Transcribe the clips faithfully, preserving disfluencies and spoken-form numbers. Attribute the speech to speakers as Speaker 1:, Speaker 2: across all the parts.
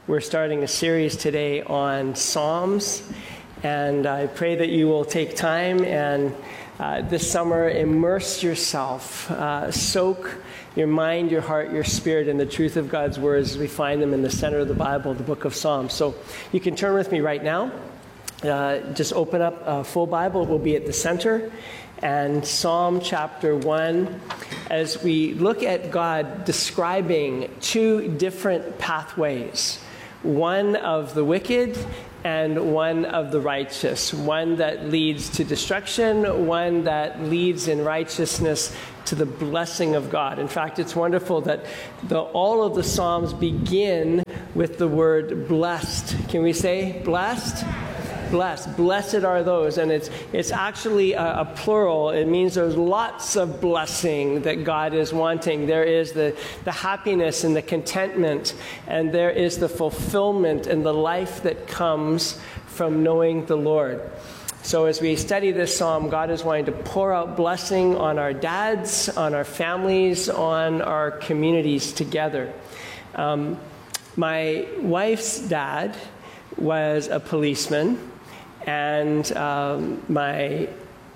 Speaker 1: We're starting a series today on Psalms, and I pray that you will take time and uh, this summer immerse yourself, uh, soak your mind, your heart, your spirit in the truth of God's words as we find them in the center of the Bible, the book of Psalms. So you can turn with me right now. Uh, just open up a full Bible. It will be at the center. And Psalm chapter one, as we look at God describing two different pathways, one of the wicked and one of the righteous, one that leads to destruction, one that leads in righteousness to the blessing of God. In fact, it's wonderful that the, all of the Psalms begin with the word blessed. Can we say blessed? Blessed. Blessed are those. And it's it's actually a, a plural. It means there's lots of blessing that God is wanting. There is the, the happiness and the contentment, and there is the fulfillment and the life that comes from knowing the Lord. So as we study this psalm, God is wanting to pour out blessing on our dads, on our families, on our communities together. Um, my wife's dad was a policeman. And um, my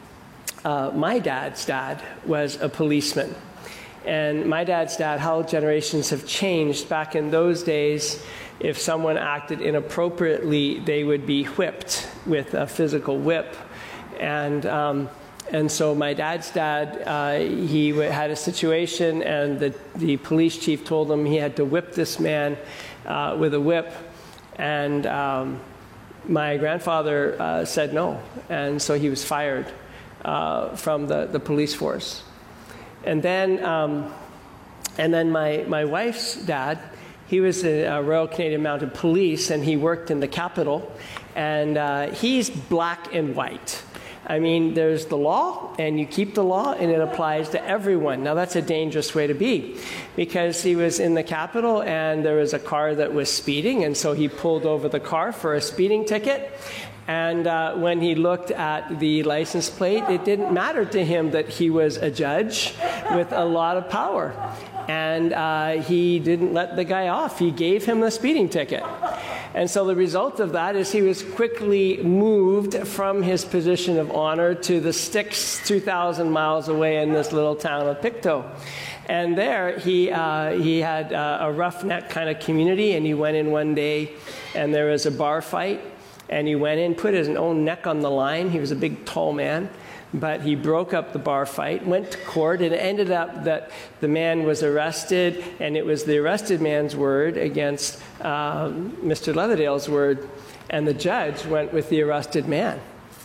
Speaker 1: uh, my dad's dad was a policeman. And my dad's dad, how generations have changed. Back in those days, if someone acted inappropriately, they would be whipped with a physical whip. And um, and so my dad's dad, uh, he w- had a situation, and the, the police chief told him he had to whip this man uh, with a whip. And Um, My grandfather uh, said no, and so he was fired uh, from the, the police force. And then, um, and then my, my wife's dad, he was in uh, Royal Canadian Mounted Police, and he worked in the Capitol, and uh, he's black and white. I mean, there's the law, and you keep the law, and it applies to everyone. Now, that's a dangerous way to be, because he was in the Capitol, and there was a car that was speeding, and so he pulled over the car for a speeding ticket. And uh, when he looked at the license plate, it didn't matter to him that he was a judge with a lot of power. And uh, he didn't let the guy off. He gave him the speeding ticket. And so the result of that is he was quickly moved from his position of honor to the sticks two thousand miles away in this little town of Pictou. And there he uh, he had uh, a roughneck kind of community, and he went in one day, and there was a bar fight, and he went in, put his own neck on the line. He was a big, tall man. But he broke up the bar fight, went to court, and it ended up that the man was arrested, and it was the arrested man's word against uh, Mister Leatherdale's word, and the judge went with the arrested man.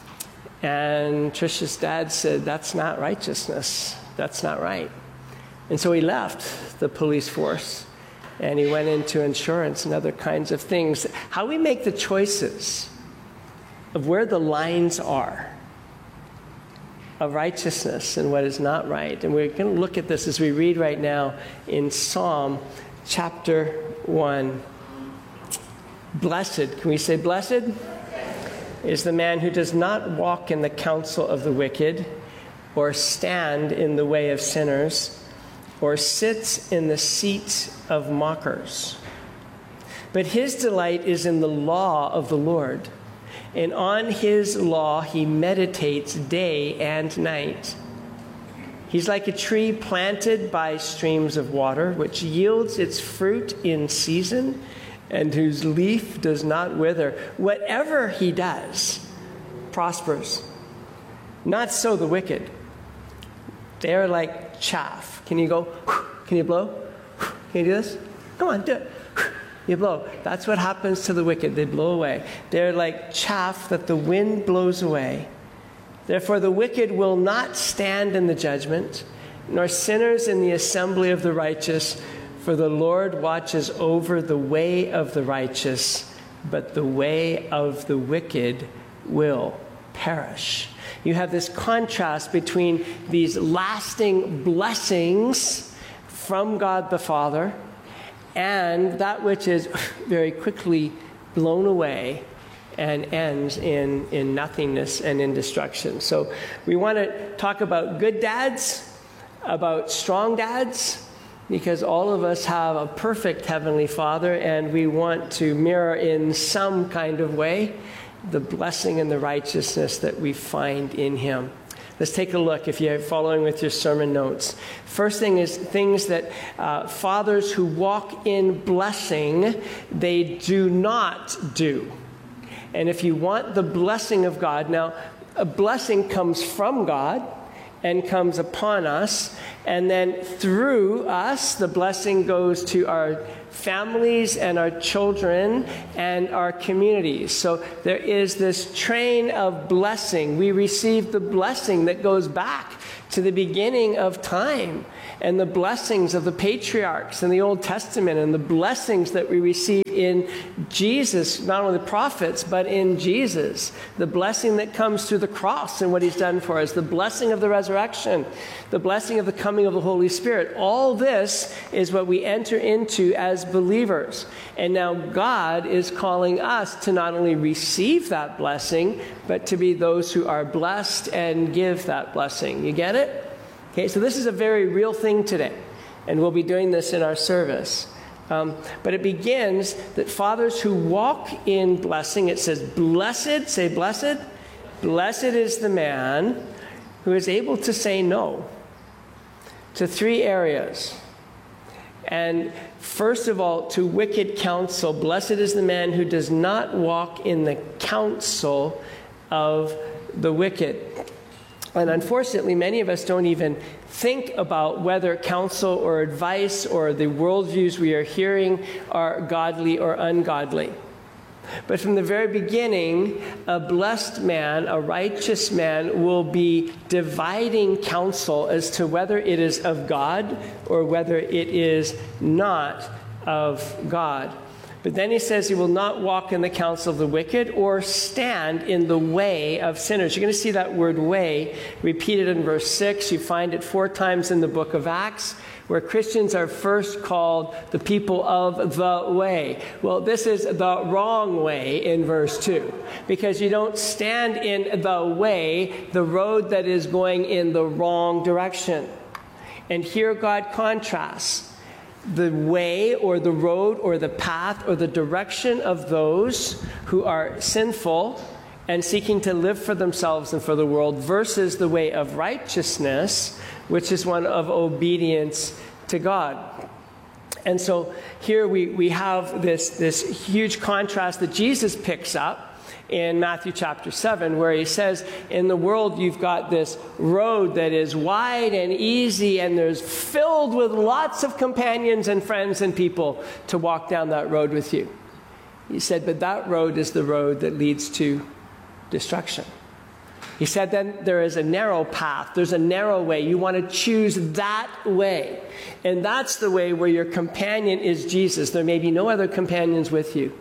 Speaker 1: And Tricia's dad said, that's not righteousness. That's not right. And so he left the police force, and he went into insurance and other kinds of things. How we make the choices of where the lines are of righteousness and what is not right. And we're going to look at this as we read right now in Psalm chapter one. Blessed, can we say blessed? Is the man who does not walk in the counsel of the wicked, or stand in the way of sinners, or sits in the seat of mockers. But his delight is in the law of the Lord, and on his law he meditates day and night. He's like a tree planted by streams of water, which yields its fruit in season, and whose leaf does not wither. Whatever he does prospers. Not so the wicked. They are like chaff. Can you go, can you blow? Can you do this? Come on, do it. You blow. That's what happens to the wicked. They blow away. They're like chaff that the wind blows away. Therefore, the wicked will not stand in the judgment, nor sinners in the assembly of the righteous. For the Lord watches over the way of the righteous, but the way of the wicked will perish. You have this contrast between these lasting blessings from God the Father and that which is very quickly blown away and ends in, in nothingness and in destruction. So we want to talk about good dads, about strong dads, because all of us have a perfect Heavenly Father, and we want to mirror in some kind of way the blessing and the righteousness that we find in Him. Let's take a look if you're following with your sermon notes. First thing is things that uh, fathers who walk in blessing, they do not do. And if you want the blessing of God, now a blessing comes from God and comes upon us, and then through us, the blessing goes to our families and our children and our communities. So there is this train of blessing. We receive the blessing that goes back to the beginning of time, and the blessings of the patriarchs in the Old Testament, and the blessings that we receive in Jesus, not only the prophets, but in Jesus. The blessing that comes through the cross and what He's done for us, the blessing of the resurrection, the blessing of the coming of the Holy Spirit. All this is what we enter into as believers. And now God is calling us to not only receive that blessing, but to be those who are blessed and give that blessing. You get it? Okay, so this is a very real thing today, and we'll be doing this in our service. Um, but it begins that fathers who walk in blessing, it says, blessed, say blessed, blessed is the man who is able to say no to three areas. And first of all, to wicked counsel. Blessed is the man who does not walk in the counsel of the wicked. And unfortunately, many of us don't even think about whether counsel or advice or the worldviews we are hearing are godly or ungodly. But from the very beginning, a blessed man, a righteous man, will be dividing counsel as to whether it is of God or whether it is not of God. But then he says he will not walk in the counsel of the wicked or stand in the way of sinners. You're going to see that word way repeated in verse six. You find it four times in the book of Acts, where Christians are first called the people of the way. Well, this is the wrong way in verse two, because you don't stand in the way, the road that is going in the wrong direction. And here God contrasts the way or the road or the path or the direction of those who are sinful and seeking to live for themselves and for the world versus the way of righteousness, which is one of obedience to God. And so here we, we have this, this huge contrast that Jesus picks up in Matthew chapter seven, where he says, in the world you've got this road that is wide and easy, and there's filled with lots of companions and friends and people to walk down that road with you. He said, but that road is the road that leads to destruction. He said, then there is a narrow path. There's a narrow way. You want to choose that way. And that's the way where your companion is Jesus. There may be no other companions with you.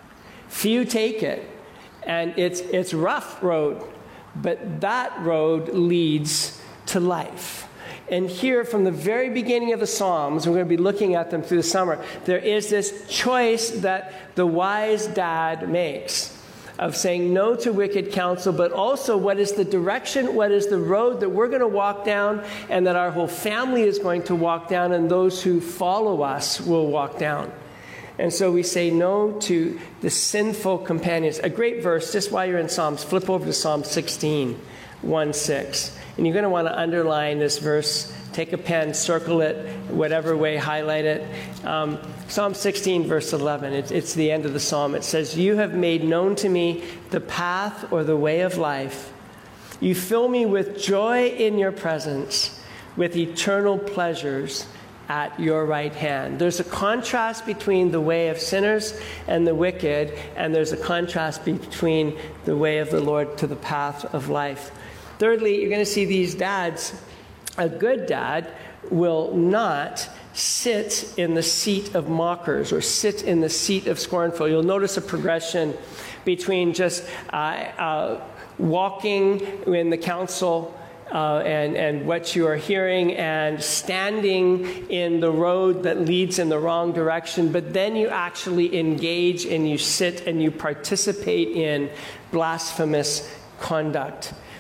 Speaker 1: Few take it. And it's it's rough road, but that road leads to life. And here from the very beginning of the Psalms, we're going to be looking at them through the summer, there is this choice that the wise dad makes of saying no to wicked counsel, but also what is the direction, what is the road that we're going to walk down and that our whole family is going to walk down and those who follow us will walk down. And so we say no to the sinful companions. A great verse, just while you're in Psalms, flip over to Psalm sixteen, one, six. And you're going to want to underline this verse. Take a pen, circle it, whatever way, highlight it. Um, Psalm sixteen, verse eleven. It's, it's the end of the psalm. It says, you have made known to me the path or the way of life. You fill me with joy in your presence, with eternal pleasures at your right hand. There's a contrast between the way of sinners and the wicked, and there's a contrast between the way of the Lord to the path of life. Thirdly, you're going to see these dads. A good dad will not sit in the seat of mockers or sit in the seat of scornful. You'll notice a progression between just uh, uh, walking in the counsel Uh, and, and what you are hearing and standing in the road that leads in the wrong direction, but then you actually engage and you sit and you participate in blasphemous conduct.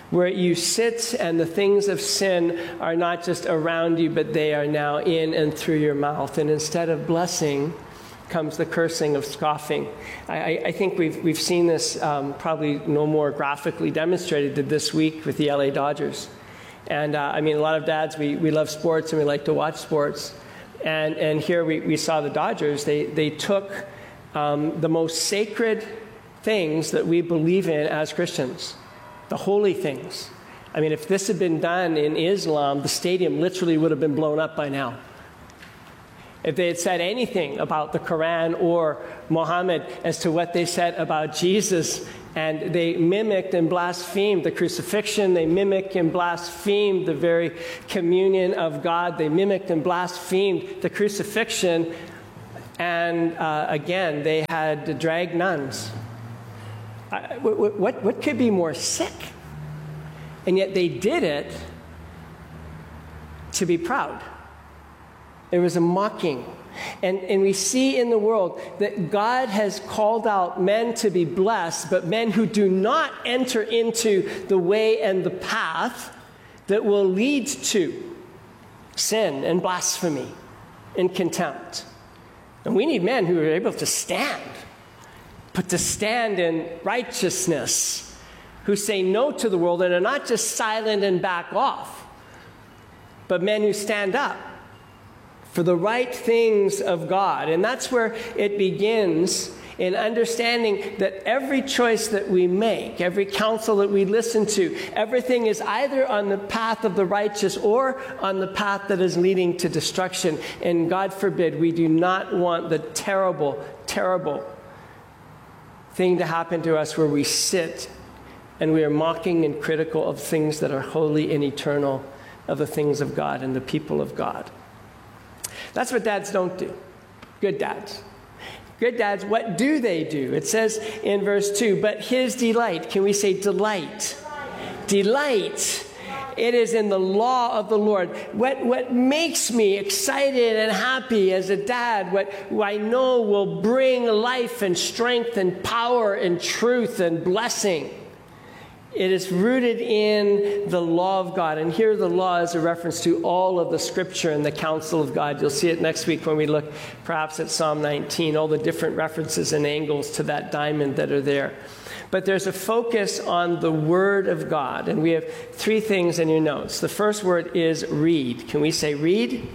Speaker 1: where you sit and the things of sin are not just around you, but they are now in and through your mouth. And instead of blessing comes the cursing of scoffing. I, I think we've, we've seen this um, probably no more graphically demonstrated than this week with the L A Dodgers. And uh, I mean, a lot of dads, we, we love sports and we like to watch sports. And, and here we, we saw the Dodgers. They, they took um, the most sacred things that we believe in as Christians, the holy things. I mean, if this had been done in Islam, the stadium literally would have been blown up by now. If they had said anything about the Quran or Muhammad as to what they said about Jesus, and they mimicked and blasphemed the crucifixion, they mimicked and blasphemed the very communion of God, they mimicked and blasphemed the crucifixion, and uh, again, they had dragged nuns. Uh, what, what, what could be more sick? And yet they did it to be proud. It was a mocking. And, and we see in the world that God has called out men to be blessed, but men who do not enter into the way and the path that will lead to sin and blasphemy and contempt. And we need men who are able to stand, but to stand in righteousness, who say no to the world and are not just silent and back off, but men who stand up for the right things of God. And that's where it begins, in understanding that every choice that we make, every counsel that we listen to, everything is either on the path of the righteous or on the path that is leading to destruction. And God forbid, we do not want the terrible, terrible thing to happen to us where we sit and we are mocking and critical of things that are holy and eternal, of the things of God and the people of God. That's what dads don't do. Good dads. Good dads, what do they do? It says in verse two, but his delight. Can we say delight? Delight. It is in the law of the Lord. What, what makes me excited and happy as a dad, what, what I know will bring life and strength and power and truth and blessing, it is rooted in the law of God. And here the law is a reference to all of the scripture and the counsel of God. You'll see it next week when we look perhaps at Psalm nineteen, all the different references and angles to that diamond that are there. But there's a focus on the Word of God. And we have three things in your notes. The first word is read. Can we say read?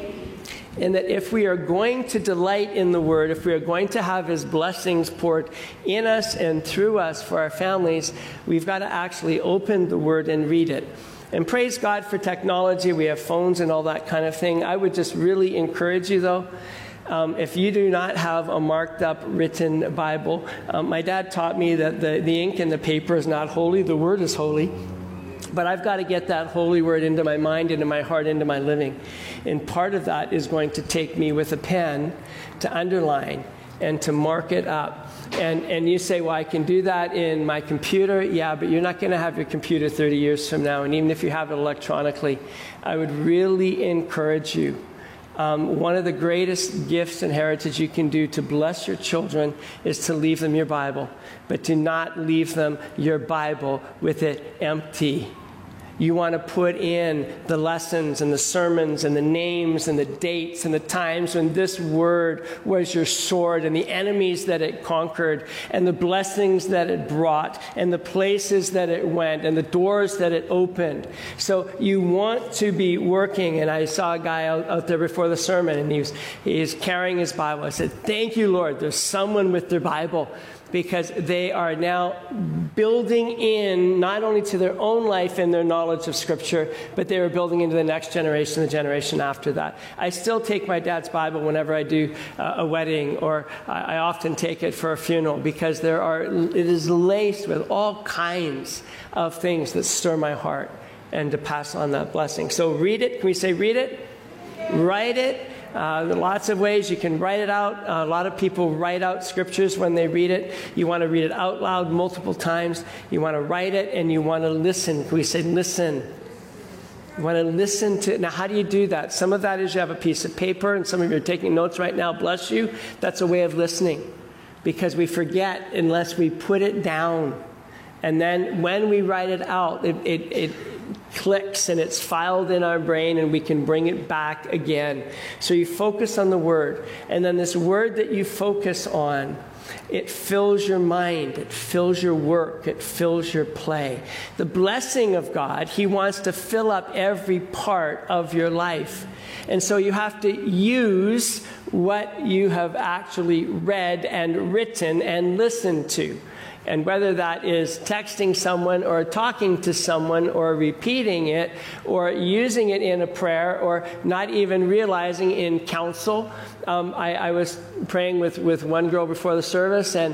Speaker 1: And that if we are going to delight in the Word, if we are going to have His blessings poured in us and through us for our families, we've got to actually open the Word and read it. And praise God for technology. We have phones and all that kind of thing. I would just really encourage you, though, um, if you do not have a marked up written Bible, um, my dad taught me that the, the ink in the paper is not holy, the Word is holy. But I've got to get that holy word into my mind, into my heart, into my living. And part of that is going to take me with a pen to underline and to mark it up. And, and you say, well, I can do that in my computer. Yeah, but you're not going to have your computer thirty years from now. And even if you have it electronically, I would really encourage you. Um, one of the greatest gifts and heritage you can do to bless your children is to leave them your Bible. But do not leave them your Bible with it empty. You want to put in the lessons and the sermons and the names and the dates and the times when this word was your sword and the enemies that it conquered and the blessings that it brought and the places that it went and the doors that it opened. So you want to be working. And I saw a guy out, out there before the sermon, and he was, he was carrying his Bible. I said, thank you, Lord. There's someone with their Bible, because they are now building in not only to their own life and their knowledge of Scripture, but they are building into the next generation, the generation after that. I still take my dad's Bible whenever I do uh, a wedding, or I, I often take it for a funeral, because there are, it is laced with all kinds of things that stir my heart and to pass on that blessing. So read it. Can we say read it? Write it. Uh, there are lots of ways you can write it out. Uh, a lot of people write out scriptures when they read it. You want to read it out loud multiple times. You want to write it, and you want to listen. We say listen. You want to listen to it. Now, how do you do that? Some of that is you have a piece of paper, and some of you are taking notes right now. Bless you. That's a way of listening, because we forget unless we put it down. And then when we write it out, it, it, it clicks and it's filed in our brain and we can bring it back again. So you focus on the word. And then this word that you focus on, it fills your mind, it fills your work, it fills your play. The blessing of God, he wants to fill up every part of your life. And so you have to use what you have actually read and written and listened to. And whether that is texting someone or talking to someone or repeating it or using it in a prayer or not even realizing in counsel. Um, I, I was praying with, with one girl before the service and,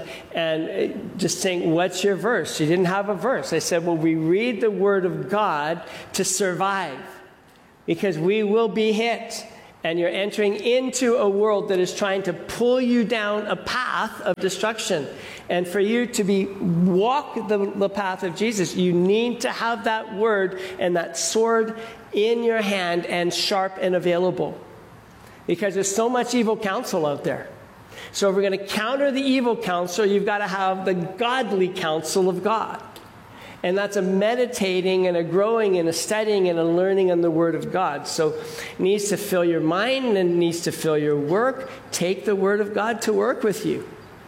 Speaker 1: and just saying, what's your verse? She didn't have a verse. I said, well, we read the Word of God to survive because we will be hit. And you're entering into a world that is trying to pull you down a path of destruction. And for you to be walk the, the path of Jesus, you need to have that word and that sword in your hand and sharp and available. Because there's so much evil counsel out there. So if we're going to counter the evil counsel, you've got to have the godly counsel of God. And that's a meditating and a growing and a studying and a learning on the Word of God. So it needs to fill your mind and it needs to fill your work. Take the Word of God to work with you.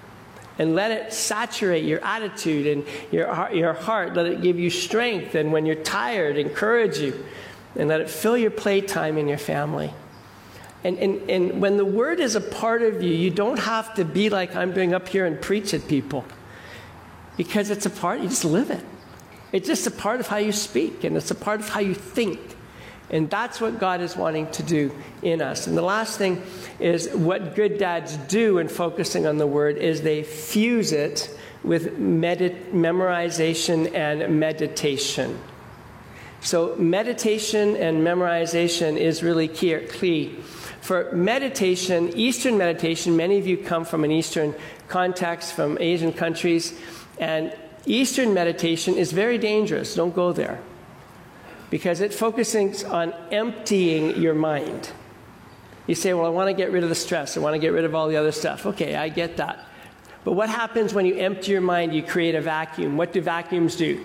Speaker 1: And let it saturate your attitude and your, your heart. Let it give you strength. And when you're tired, encourage you. And let it fill your playtime in your family. And, and, and when the Word is a part of you, you don't have to be like I'm doing up here and preach at people. Because it's a part, you just live it. It's just a part of how you speak, and it's a part of how you think. And that's what God is wanting to do in us. And the last thing is what good dads do in focusing on the Word is they fuse it with medit- memorization and meditation. So meditation and memorization is really key. key. For meditation, Eastern meditation, many of you come from an Eastern context, from Asian countries, and Eastern meditation is very dangerous. Don't go there. Because it focuses on emptying your mind. You say, well, I want to get rid of the stress. I want to get rid of all the other stuff. Okay, I get that. But what happens when you empty your mind? You create a vacuum. What do vacuums do?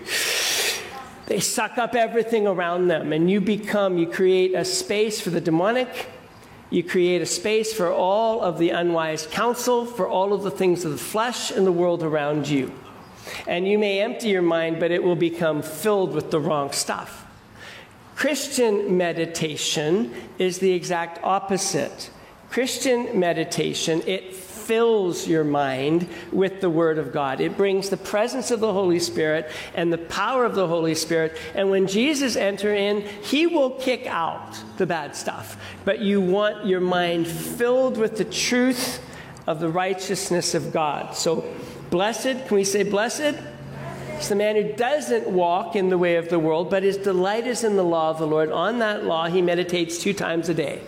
Speaker 1: They suck up everything around them. And you become, you create a space for the demonic. You create a space for all of the unwise counsel, for all of the things of the flesh and the world around you. And you may empty your mind, but it will become filled with the wrong stuff. Christian meditation is the exact opposite. Christian meditation, it fills your mind with the Word of God. It brings the presence of the Holy Spirit and the power of the Holy Spirit. And when Jesus enters in, he will kick out the bad stuff. But you want your mind filled with the truth of the righteousness of God. So, blessed, can we say blessed? It's the man who doesn't walk in the way of the world, but his delight is in the law of the Lord. On that law, he meditates two times a day.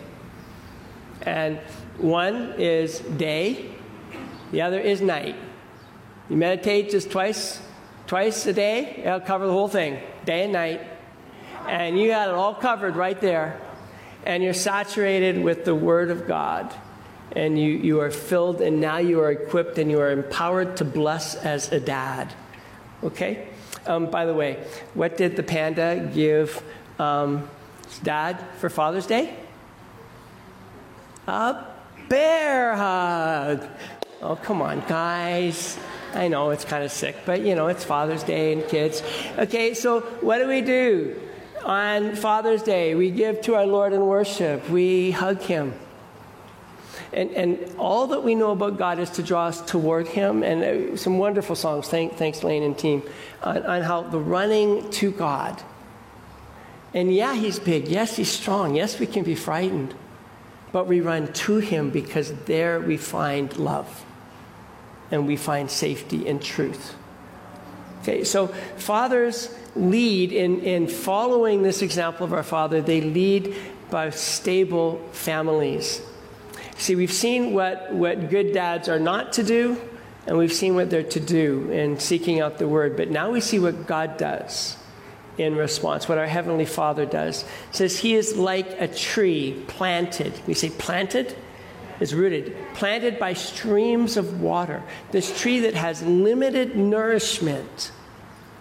Speaker 1: And one is day, the other is night. You meditate just twice, twice a day, it'll cover the whole thing, day and night. And you got it all covered right there. And you're saturated with the Word of God. And you, you are filled, and now you are equipped, and you are empowered to bless as a dad. Okay? Um, by the way, what did the panda give um, his dad for Father's Day? A bear hug. Oh, come on, guys. I know it's kind of sick, but, you know, it's Father's Day and kids. Okay, so what do we do? On Father's Day, we give to our Lord in worship. We hug him. And, and all that we know about God is to draw us toward him. And uh, some wonderful songs, thank, thanks Lane and team, on, on how the running to God. And yeah, he's big. Yes, he's strong. Yes, we can be frightened. But we run to him because there we find love. And we find safety and truth. Okay, so fathers lead in, in following this example of our Father. They lead by stable families. See, we've seen what, what good dads are not to do, and we've seen what they're to do in seeking out the Word. But now we see what God does in response, what our Heavenly Father does. It says he is like a tree planted. We say planted is rooted. Planted by streams of water. This tree that has limited nourishment.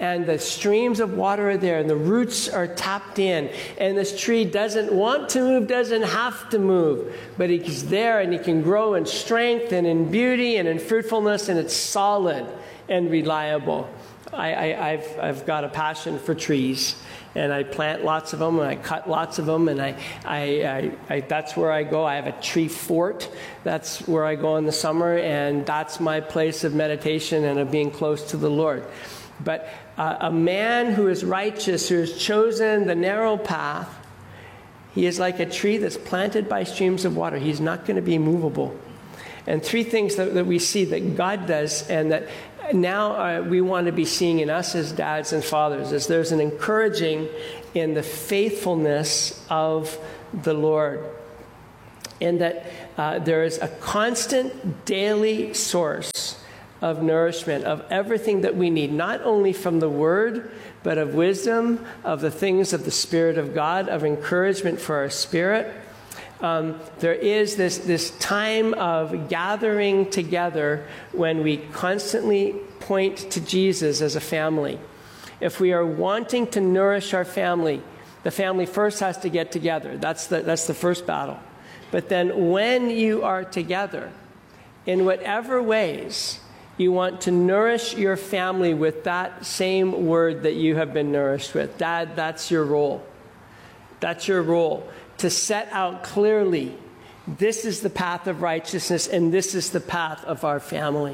Speaker 1: and the streams of water are there, and the roots are tapped in, and this tree doesn't want to move, doesn't have to move, but he's there, and he can grow in strength and in beauty and in fruitfulness, and it's solid and reliable. I, I, I've, I've got a passion for trees, and I plant lots of them, and I cut lots of them, and I, I, I, I, that's where I go. I have a tree fort. That's where I go in the summer, and that's my place of meditation and of being close to the Lord. But uh, a man who is righteous, who has chosen the narrow path, he is like a tree that's planted by streams of water. He's not going to be movable. And three things that, that we see that God does, and that now uh, we want to be seeing in us as dads and fathers, is there's an encouraging in the faithfulness of the Lord. And that uh, there is a constant daily source of nourishment, of everything that we need, not only from the Word, but of wisdom, of the things of the Spirit of God, of encouragement for our spirit. Um, there is this, this time of gathering together when we constantly point to Jesus as a family. If we are wanting to nourish our family, the family first has to get together. That's the, that's the first battle. But then when you are together, in whatever ways you want to nourish your family with that same word that you have been nourished with. Dad, that's your role. That's your role. To set out clearly, this is the path of righteousness, and this is the path of our family.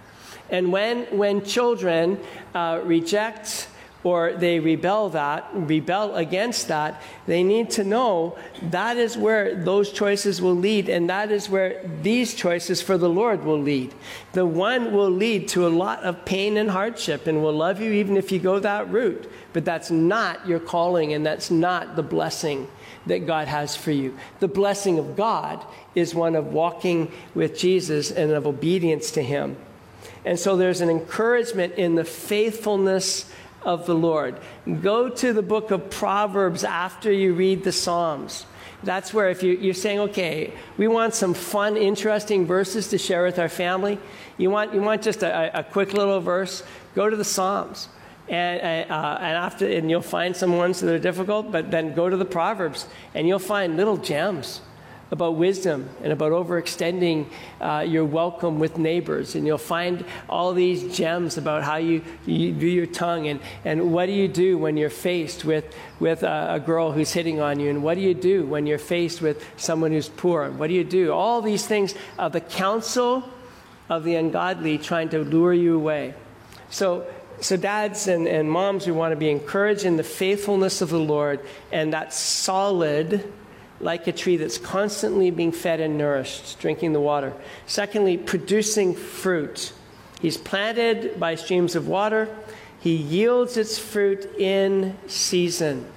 Speaker 1: And when, when children uh, reject or they rebel that, rebel against that, they need to know that is where those choices will lead, and that is where these choices for the Lord will lead. The one will lead to a lot of pain and hardship and will love you even if you go that route, but that's not your calling, and that's not the blessing that God has for you. The blessing of God is one of walking with Jesus and of obedience to him. And so there's an encouragement in the faithfulness of the Lord. Go to the book of Proverbs after you read the Psalms. That's where if you, you're saying, okay, we want some fun, interesting verses to share with our family. You want, you want just a, a quick little verse? Go to the Psalms. And, uh, and after, and you'll find some ones that are difficult, but then go to the Proverbs, and you'll find little gems about wisdom and about overextending uh, your welcome with neighbors. And you'll find all these gems about how you, you do your tongue, and, and what do you do when you're faced with, with a, a girl who's hitting on you, and what do you do when you're faced with someone who's poor, and what do you do? All these things of the counsel of the ungodly trying to lure you away. So So dads and, and moms, we want to be encouraged in the faithfulness of the Lord, and that's solid, like a tree that's constantly being fed and nourished, drinking the water. Secondly, producing fruit. He's planted by streams of water. He yields its fruit in season.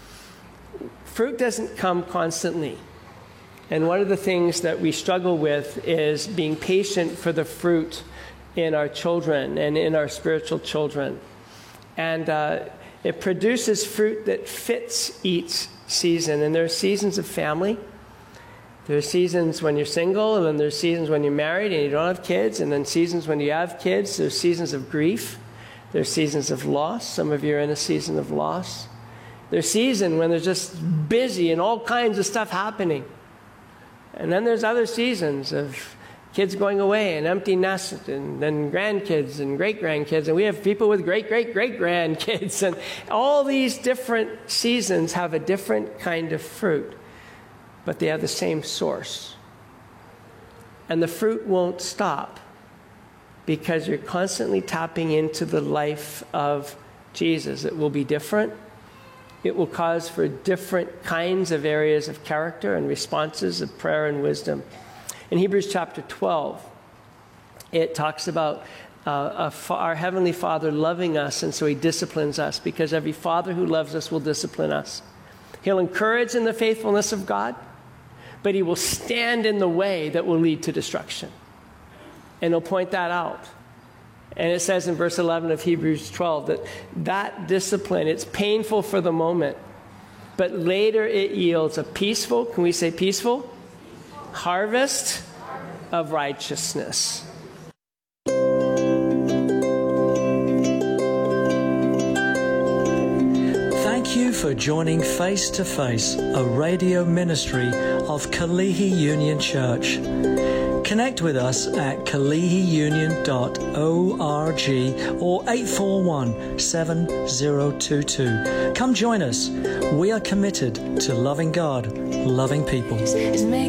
Speaker 1: Fruit doesn't come constantly. And one of the things that we struggle with is being patient for the fruit in our children and in our spiritual children. And uh, it produces fruit that fits each season. And there are seasons of family. There are seasons when you're single, and then there's seasons when you're married and you don't have kids, and then seasons when you have kids. There's seasons of grief. There's seasons of loss. Some of you are in a season of loss. There's seasons when there's just busy and all kinds of stuff happening. And then there's other seasons of kids going away and empty nest, and then grandkids and great-grandkids. And we have people with great-great-great-grandkids. And all these different seasons have a different kind of fruit, but they have the same source. And the fruit won't stop because you're constantly tapping into the life of Jesus. It will be different. It will cause for different kinds of areas of character and responses of prayer and wisdom. In Hebrews chapter twelve, it talks about uh, fa- our Heavenly Father loving us, and so he disciplines us, because every father who loves us will discipline us. He'll encourage in the faithfulness of God, but he will stand in the way that will lead to destruction. And he'll point that out. And it says in verse eleven of Hebrews twelve that that discipline, it's painful for the moment, but later it yields a peaceful, can we say peaceful? Harvest of righteousness.
Speaker 2: Thank you for joining Face to Face, a radio ministry of Kalihi Union Church. Connect with us at kalihi union dot org or eight four one, seven zero two two. Come join us. We are committed to loving God, loving people.